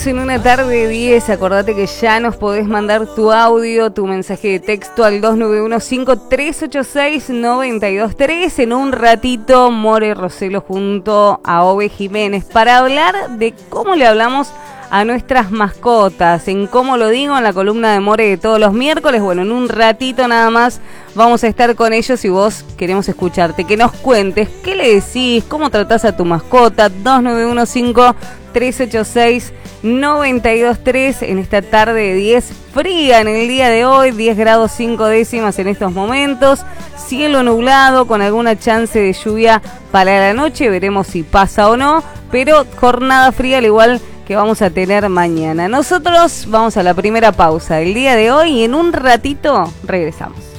Estamos en una tarde de 10, acordate que ya nos podés mandar tu audio, tu mensaje de texto al 2915-386-923. En un ratito, More Roselo junto a Ove Jiménez para hablar de cómo le hablamos a nuestras mascotas, en cómo lo digo en la columna de More de todos los miércoles. Bueno, en un ratito nada más vamos a estar con ellos y vos queremos escucharte, que nos cuentes qué le decís, cómo tratás a tu mascota. 2915-386-923 en esta tarde de 10, fría en el día de hoy, 10 grados 5 décimas en estos momentos, cielo nublado con alguna chance de lluvia para la noche, veremos si pasa o no, pero jornada fría al igual que vamos a tener mañana. Nosotros vamos a la primera pausa del día de hoy y en un ratito regresamos.